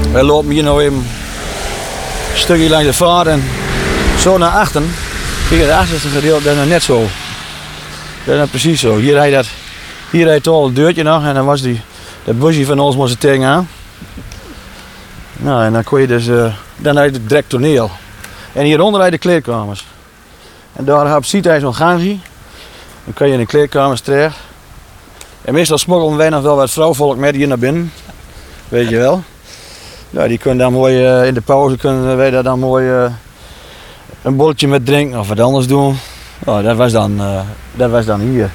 Wij lopen hier nou even een stukje langs de vaart en zo naar achteren. Kijk, het achterste gedeelte, dat is nog net zo. Dat is nog precies zo. Hier rijdt al het deurtje nog en dan was dat busje van ons moest er tegenaan. Nou, en dan kon je dus, dan rijdt het direct toneel. En hieronder rijden de kleedkamers. En daar heb je zo'n gangje. Dan kan je in de kleedkamers terecht. En meestal smokkelen wij nog wel wat vrouwvolk met hier naar binnen. Weet je wel. Nou, die kunnen dan mooi in de pauze kunnen wij daar dan mooi een bolletje met drinken of wat anders doen. Nou, dat was dan hier.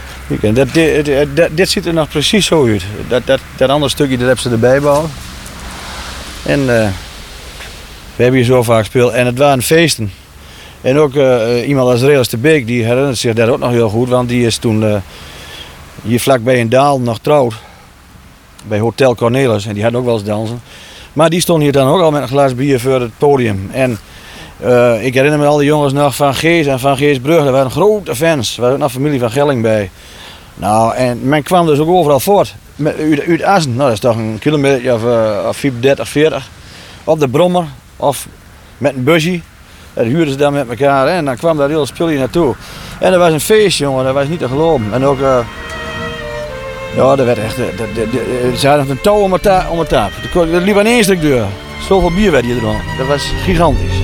Dit ziet er nog precies zo uit. Dat andere stukje dat hebben ze erbij bouwen. En we hebben hier zo vaak gespeeld en het waren feesten. En ook iemand als Relis de Beek die herinnert zich dat ook nog heel goed, want die is toen hier vlakbij in Daal nog trouwd. Bij Hotel Cornelis en die had ook wel eens dansen. Maar die stond hier dan ook al met een glas bier voor het podium. En ik herinner me al die jongens nog van Gees en van Geesbrug, dat waren grote fans. Er was ook nog familie van Gelling bij. Nou, en men kwam dus ook overal voort. Uit Assen, nou, dat is toch een kilometer of 30, 40. Op de brommer of met een busje. Dat huurden ze dan met elkaar en dan kwam daar heel spul hier naartoe. En dat was een feest, jongen, dat was niet te geloven. En ook, ja, dat werd echt, ze hadden een touw om het taap. Er liep aan één stuk deur. Zoveel bier werd hier er dan. Dat was gigantisch.